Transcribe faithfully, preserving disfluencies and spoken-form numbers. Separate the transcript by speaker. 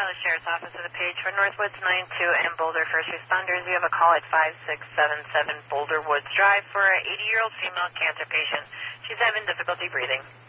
Speaker 1: Dallas Sheriff's Office of the page for Northwoods nine two and Boulder First Responders. You have a call at five six seven seven Boulder Woods Drive for an eighty-year-old female cancer patient. She's having difficulty breathing.